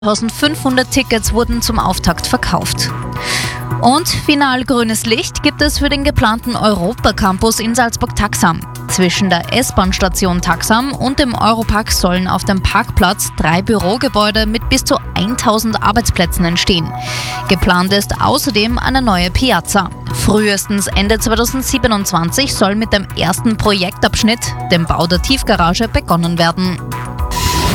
1500 Tickets wurden zum Auftakt verkauft. Und final grünes Licht gibt es für den geplanten Europa-Campus in Salzburg-Taxam. Zwischen der S-Bahn-Station Taxam und dem Europark sollen auf dem Parkplatz 3 Bürogebäude mit bis zu 1000 Arbeitsplätzen entstehen. Geplant ist außerdem eine neue Piazza. Frühestens Ende 2027 soll mit dem ersten Projektabschnitt, dem Bau der Tiefgarage, begonnen werden.